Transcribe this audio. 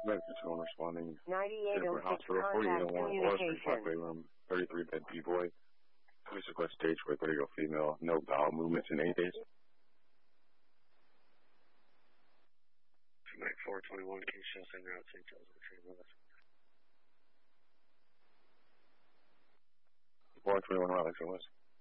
Medical phone responding. 9806 Hospital contact 4801 communication. room, 33-bed B-boy. Police request stage for 30-year-old female. No bowel movements in 8 days. Tonight 421, King Shell, St. Route, St. Joseph, Train Willis. 421 Alex, St. Louis.